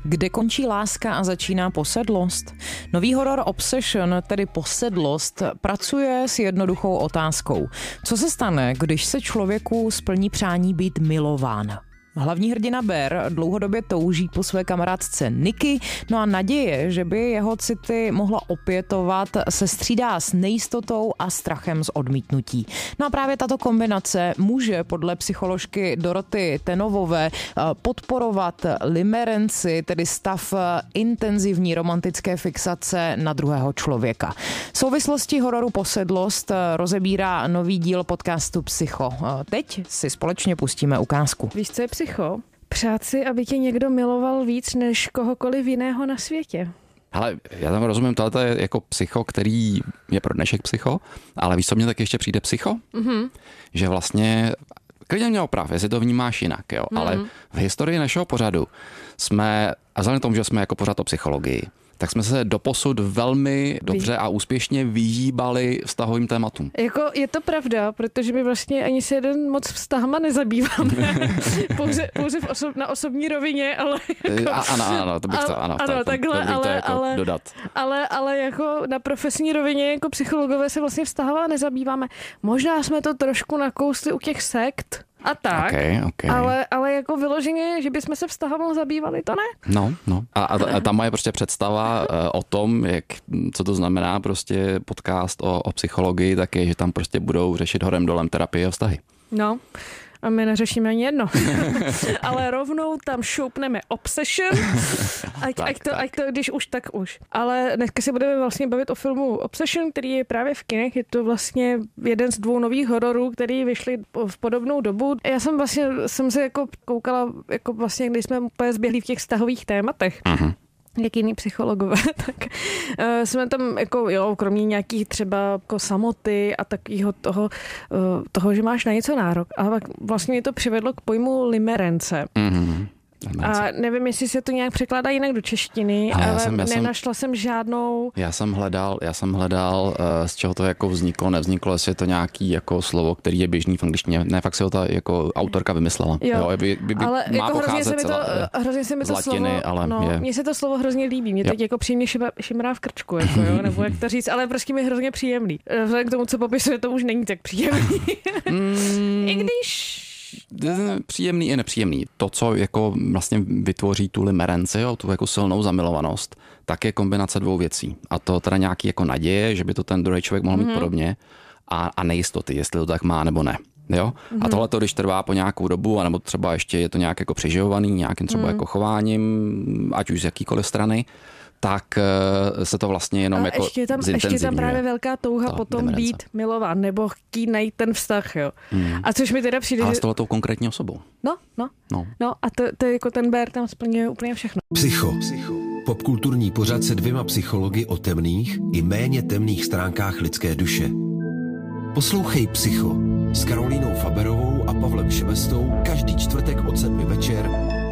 Kde končí láska a začíná posedlost? Nový horor Obsession, tedy Posedlost, pracuje s jednoduchou otázkou. Co se stane, když se člověku splní přání být milován? Hlavní hrdina Bear dlouhodobě touží po své kamarádce Nikki, no a naděje, že by jeho city mohla opětovat, se střídá s nejistotou a strachem z odmítnutí. No a právě tato kombinace může podle psycholožky Doroty Tenovové podporovat limerenci, tedy stav intenzivní romantické fixace na druhého člověka. V souvislosti hororu Posedlost rozebírá nový díl podcastu Psycho. Teď si společně pustíme ukázku. Víš, co je psycho? Přát si, aby tě někdo miloval víc než kohokoliv jiného na světě. Ale já tam rozumím, tohle je jako psycho, který je pro dnešek psycho, ale víš, co mně tak ještě přijde psycho? Mm-hmm. Že vlastně, klidně mě oprav, jestli to vnímáš jinak, jo, ale v historii našeho pořadu jsme, a vzhledem k tomu, že jsme jako pořad o psychologii, tak jsme se doposud velmi dobře a úspěšně vyhýbali vztahovým tématům. Jako je to pravda, protože my vlastně ani se jeden moc vztahama nezabýváme. pouze na osobní rovině, ale jako, ano, to bych to, ano, takhle, to jako dodat. Ale jako na profesní rovině jako psychologové se vlastně vztahová nezabýváme. Možná jsme to trošku nakousli u těch sekt, a tak, okay. Ale jako vyloženě, že bychom se vztahovou zabývali, to ne? No. A ta moje prostě představa o tom, co to znamená prostě podcast o psychologii, tak je, že tam prostě budou řešit horem dolem terapie a vztahy. No. A my neřešíme ani jedno. Ale rovnou tam šoupneme Obsession, ať to, když už, tak už. Ale dneska se budeme vlastně bavit o filmu Obsession, který je právě v kinech. Je to vlastně jeden z 2 nových hororů, který vyšly v podobnou dobu. Já jsem se jako koukala, jako vlastně, když jsme úplně zběhli v těch vztahových tématech. Uh-huh. Jak jiný psychologové, tak jsme tam jako, kromě nějakých třeba jako samoty a takového toho, že máš na něco nárok. Ale vlastně mě to přivedlo k pojmu limerence. Mm-hmm. A nevím, jestli se to nějak překládá jinak do češtiny, ale nenašla jsem žádnou. Já jsem hledal, z čeho to jako nevzniklo, jestli je to nějaký jako slovo, který je běžný v angličtině. Ne, fakt si ho ta jako autorka vymyslela. Jo, ale má jako hrozně se mi to latiny, slovo, ale mně se to slovo hrozně líbí. Mě teď jako příjemně šimrá v krčku, jako, nebo jak to říct, ale prostě mi je hrozně příjemný. Vzhledem k tomu, co popisuje, to už není tak příjemný. I když příjemný i nepříjemný. To, co jako vlastně vytvoří tu limerenci, tu jako silnou zamilovanost, tak je kombinace 2 věcí. A to teda nějaký jako naděje, že by to ten druhý člověk mohl mít podobně a nejistoty, jestli to tak má nebo ne. Jo? A tohle to, když trvá po nějakou dobu, anebo třeba ještě je to nějak jako přeživovaný, nějakým třeba jako chováním, ať už z jakýkoliv strany, tak se to vlastně jenom jako zintenzivňuje. Ještě tam právě velká touha potom být milován, nebo chtít najít ten vztah, jo. A což mi teda přijde... Ale s tohletou konkrétní osobou. No a to jako ten Bear tam splňuje úplně všechno. Psycho. Popkulturní pořad se 2 psychology o temných i méně temných stránkách lidské duše. Poslouchej Psycho s Karolínou Faberovou a Pavlem Šebestou každý čtvrtek od 7 večer